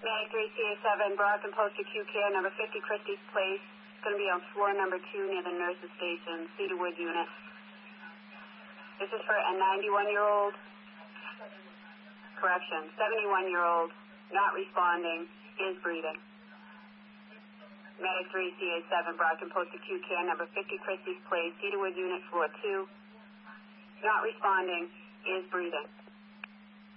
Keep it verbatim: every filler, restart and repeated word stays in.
Medic three C A seven, Brockton Post Acute Care, number fifty Christie's Place. It's going to be on floor number two near the nurses station, Cedarwood unit. This is for a ninety-one-year-old, correction, seventy-one-year-old, not responding, is breathing. Medic three C A seven, Brockton Post Acute Care, number fifty Christie's Place, Cedarwood unit, floor two. Not responding, is breathing.